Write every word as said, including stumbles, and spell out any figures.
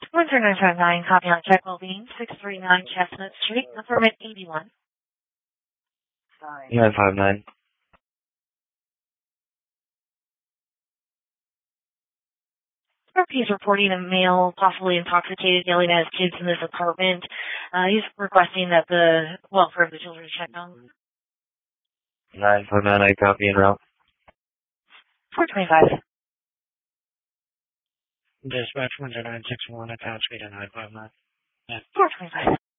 one three nine five nine, copy on check well-being, six three nine Chestnut Street, apartment eighty-one. nine five nine. He's reporting a male possibly intoxicated yelling at his kids in this apartment. Uh, he's requesting that the welfare of the children is checked on. nine five nine, I copy en route. four twenty-five. Dispatch one zero nine six one, attached me to nine five nine. Yeah. four twenty-five.